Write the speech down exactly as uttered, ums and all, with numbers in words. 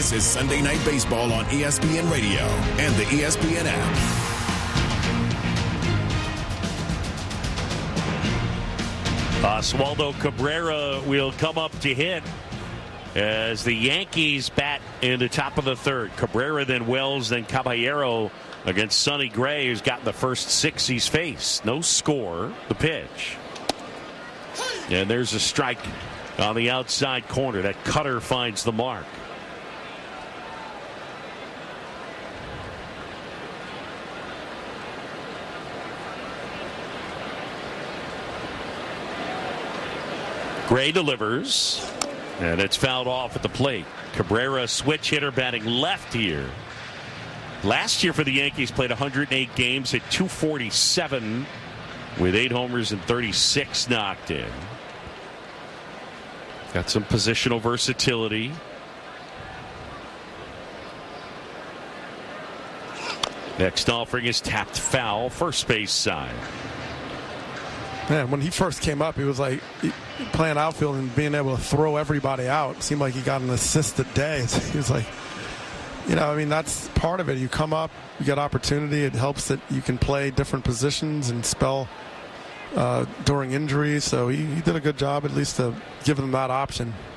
This is Sunday Night Baseball on E S P N Radio and the E S P N app. Oswaldo Cabrera will come up to hit as the Yankees bat in the top of the third. Cabrera, then Wells, then Caballero against Sonny Gray, who's gotten the first six he's faced. No score. The pitch. And there's a strike on the outside corner. That cutter finds the mark. Gray delivers, and it's fouled off at the plate. Cabrera, switch hitter, batting left here. Last year for the Yankees, played one hundred eight games, hit two forty-seven with eight homers and thirty-six knocked in. Got some positional versatility. Next offering is tapped foul, first base side. Man, when he first came up, he was like playing outfield and being able to throw everybody out. It seemed like he got an assist a day. He was like, you know, I mean, that's part of it. You come up, you get opportunity. It helps that you can play different positions and spell uh, during injuries. So he, he did a good job, at least to give them that option.